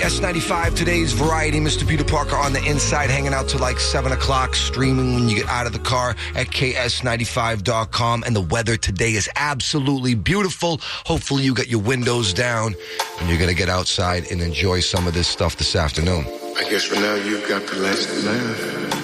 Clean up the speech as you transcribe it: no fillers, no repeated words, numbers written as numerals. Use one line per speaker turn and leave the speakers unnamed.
KS95, today's variety. Mr. Peter Parker on the inside, hanging out till like 7 o'clock, streaming when you get out of the car at KS95.com. And the weather today is absolutely beautiful. Hopefully you got your windows down and you're going to get outside and enjoy some of this stuff this afternoon.
I guess for now you've got the last laugh.